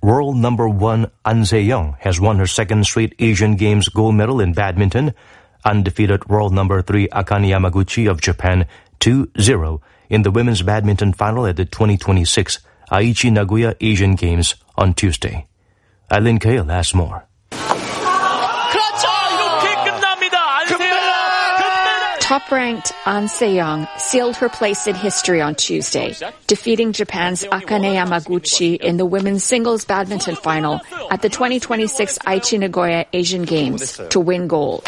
world number 1 An Se-young has won her second straight Asian Games gold medal in badminton. An defeated world number 3 Akane Yamaguchi of Japan 2-0 in the women's badminton final at the 2026 Aichi Nagoya Asian Games on Tuesday. Eileen Kale has more. Top-ranked An Se-young sealed her place in history on Tuesday, defeating Japan's Akane Yamaguchi in the women's singles badminton final at the 2026 Aichi Nagoya Asian Games to win gold.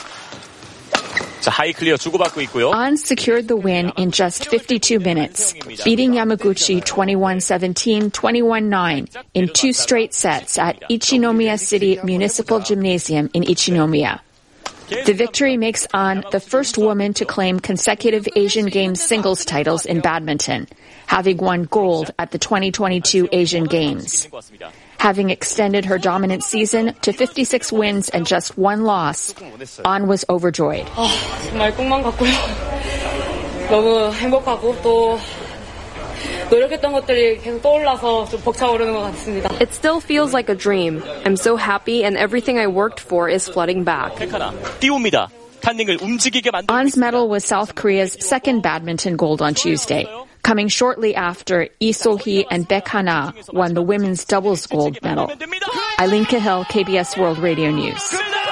An secured the win in just 52 minutes, beating Yamaguchi 21-17, 21-9 in 2 straight sets at Ichinomiya City Municipal Gymnasium in Ichinomiya. The victory makes An the first woman to claim consecutive Asian Games singles titles in badminton, having won gold at the 2022 Asian Games. Having extended her dominant season to 56 wins and just 1 loss, An was overjoyed. 정말 꿈만 같고요. 너무 행복하고 또 노력했던 것들이 계속 떠올라서 좀 벅차오르는 것 같습니다. It still feels like a dream. I'm so happy and everything I worked for is flooding back. An's medal was South Korea's second badminton gold on Tuesday, coming shortly after Lee So-hee and Baek Ha-na won the women's doubles gold medal. Eileen Cahill, KBS World Radio News.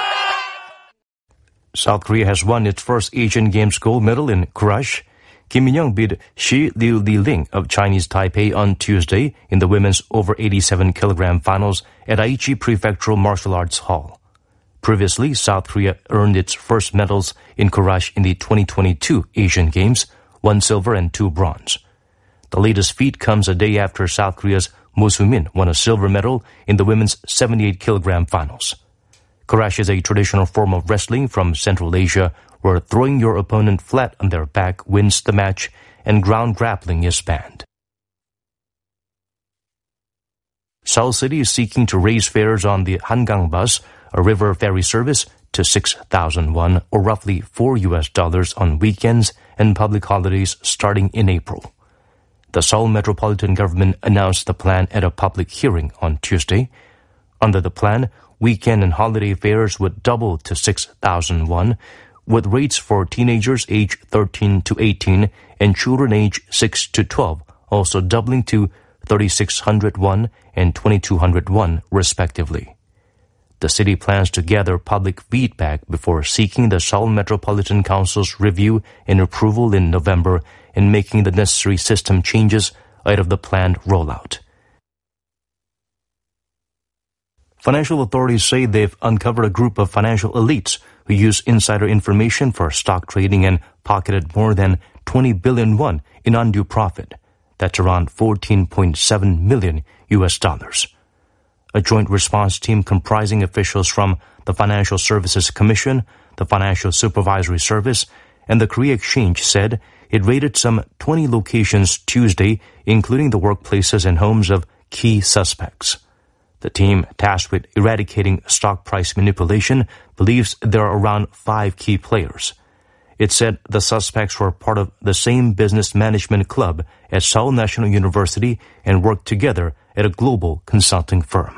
South Korea has won its first Asian Games gold medal in Kurash. Kim Min-young beat Shi Liu-ling of Chinese Taipei on Tuesday in the women's over 87 kilogram finals at Aichi Prefectural Martial Arts Hall. Previously, South Korea earned its first medals in Kurash in the 2022 Asian Games, 1 silver and 2 bronze. The latest feat comes a day after South Korea's Mo Soo-min won a silver medal in the women's 78 kilogram finals. Kurash is a traditional form of wrestling from Central Asia where throwing your opponent flat on their back wins the match and ground grappling is banned. Seoul City is seeking to raise fares on the Hangang Bus, a river ferry service, to 6,000 won, or roughly $4 on weekends and public holidays starting in April. The Seoul Metropolitan Government announced the plan at a public hearing on Tuesday. Under the plan, weekend and holiday fares would double to 6,000 won, with rates for teenagers aged 13 to 18 and children aged 6 to 12 also doubling to 3,600 won and 2,200 won, respectively. The city plans to gather public feedback before seeking the Seoul Metropolitan Council's review and approval in November and making the necessary system changes ahead of the planned rollout. Financial authorities say they've uncovered a group of financial elites who used insider information for stock trading and pocketed more than 20 billion won in undue profit. That's around $14.7 million. A joint response team comprising officials from the Financial Services Commission, the Financial Supervisory Service, and the Korea Exchange said it raided some 20 locations Tuesday, including the workplaces and homes of key suspects. The team, tasked with eradicating stock price manipulation, believes there are around 5 key players. It said the suspects were part of the same business management club at Seoul National University and worked together at a global consulting firm.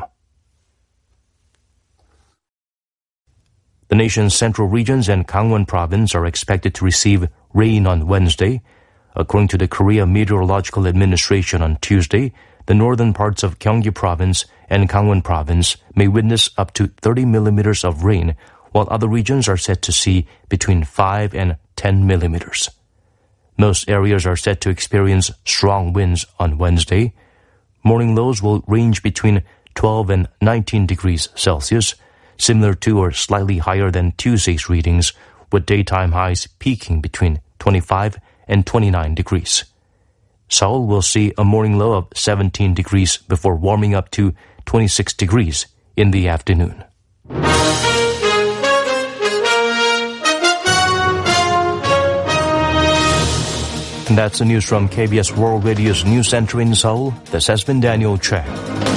The nation's central regions and Gangwon province are expected to receive rain on Wednesday. According to the Korea Meteorological Administration on Tuesday, the northern parts of Gyeonggi province and Gangwon province may witness up to 30 millimeters of rain, while other regions are set to see between 5 and 10 millimeters. Most areas are set to experience strong winds on Wednesday. Morning lows will range between 12 and 19 degrees Celsius, similar to or slightly higher than Tuesday's readings, with daytime highs peaking between 25 and 29 degrees. Seoul will see a morning low of 17 degrees before warming up to 26 degrees in the afternoon. And that's the news from KBS World Radio's News Center in Seoul. This has been Daniel Chang.